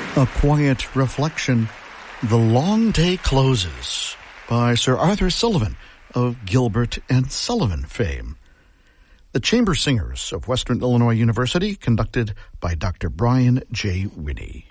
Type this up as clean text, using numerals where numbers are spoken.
A Quiet Reflection, The Long Day Closes, by Sir Arthur Sullivan of Gilbert and Sullivan fame. The Chamber Singers of Western Illinois University, conducted by Dr. Brian J. Winnie.